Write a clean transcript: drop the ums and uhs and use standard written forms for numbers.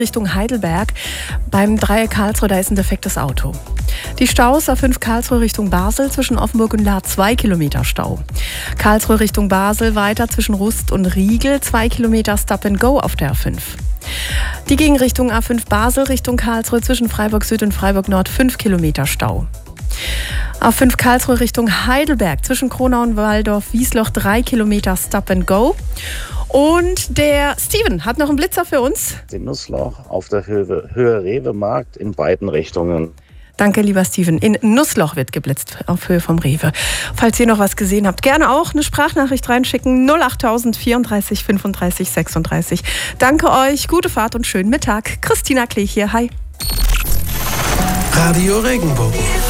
Richtung Heidelberg. Beim Dreieck Karlsruhe, da ist ein defektes Auto. Die Staus A5 Karlsruhe Richtung Basel zwischen Offenburg und Lahr 2 Kilometer Stau. Karlsruhe Richtung Basel weiter zwischen Rust und Riegel 2 Kilometer Stop and Go auf der A5. Die Gegenrichtung A5 Basel Richtung Karlsruhe zwischen Freiburg Süd und Freiburg Nord 5 Kilometer Stau. A5 Karlsruhe Richtung Heidelberg zwischen Kronau und Waldorf-Wiesloch 3 Kilometer Stop and Go. Und der Steven hat noch einen Blitzer für uns. Den Nussloch auf der Höhe Rewe-Markt in beiden Richtungen. Danke, lieber Steven. In Nussloch wird geblitzt auf Höhe vom Rewe. Falls ihr noch was gesehen habt, gerne auch eine Sprachnachricht reinschicken. 08000 34 35 36. Danke euch, gute Fahrt und schönen Mittag. Christina Klee hier, hi. Radio Regenbogen.